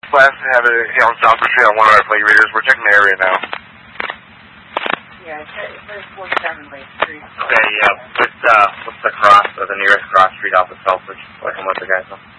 Last have it on South Street on one of our plate readers. We're checking the area now. Yeah, it's 47 Lake Street. Okay, yeah. What's the cross, or the nearest cross street off of Selfridge, so I can let the guys know?